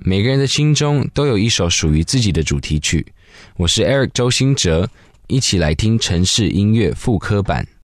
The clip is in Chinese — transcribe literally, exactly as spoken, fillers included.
每个人的心中都有一首属于自己的主题曲。我是 Eric 周兴哲，一起来听城市音乐复刻版。